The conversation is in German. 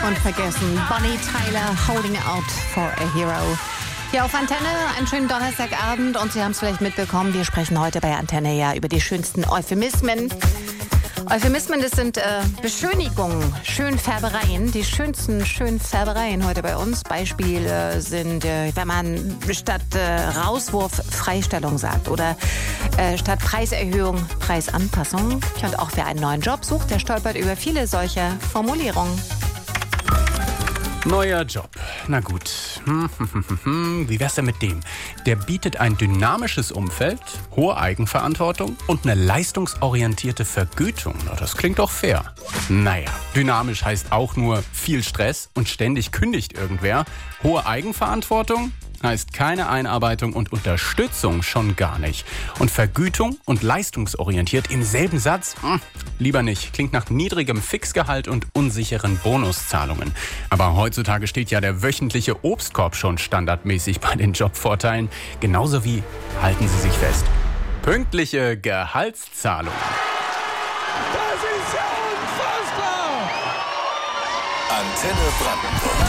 Und vergessen Bonnie Tyler, Holding Out for a Hero. Hier auf Antenne, einen schönen Donnerstagabend. Und Sie haben es vielleicht mitbekommen, wir sprechen heute bei Antenne ja über die schönsten Euphemismen. Euphemismen, das sind Beschönigungen, Schönfärbereien. Die schönsten Schönfärbereien heute bei uns. Beispiele sind, wenn man statt Rauswurf Freistellung sagt oder statt Preiserhöhung Preisanpassung. Und auch wer einen neuen Job sucht, der stolpert über viele solcher Formulierungen. Neuer Job. Na gut. Wie wär's denn mit dem? Der bietet ein dynamisches Umfeld, hohe Eigenverantwortung und eine leistungsorientierte Vergütung. Na, das klingt doch fair. Naja, dynamisch heißt auch nur viel Stress und ständig kündigt irgendwer. Hohe Eigenverantwortung heißt keine Einarbeitung und Unterstützung schon gar nicht. Und Vergütung und leistungsorientiert im selben Satz? Lieber nicht. Klingt nach niedrigem Fixgehalt und unsicheren Bonuszahlungen. Aber heutzutage steht ja der wöchentliche Obstkorb schon standardmäßig bei den Jobvorteilen. Genauso wie, halten Sie sich fest, pünktliche Gehaltszahlung. Das ist ja unfassbar! Antenne Brandenburg.